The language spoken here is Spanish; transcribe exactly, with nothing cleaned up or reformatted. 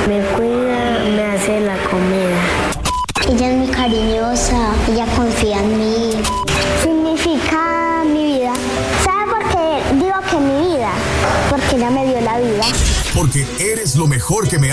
Me cuida, me hace la comida. Ella es muy cariñosa, ella confía en mí. Significa mi vida. ¿Sabe por qué digo que mi vida? Porque ella me dio la vida. Porque eres lo mejor que me